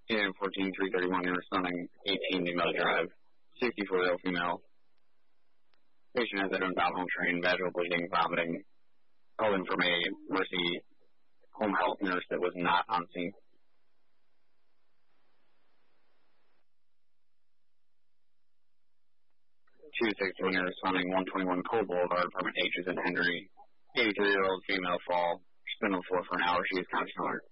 AM 14, 331, you're responding 18 New Meadow Drive, 64-year-old female. Patient has entered down home train, vaginal bleeding, vomiting, calling from a Mercy home health nurse that was not on scene. 261, you're responding 121 Cole Boulevard, apartment H is in Henry. 83-year-old female fall. She's been on the floor for an hour. She is conscious alert.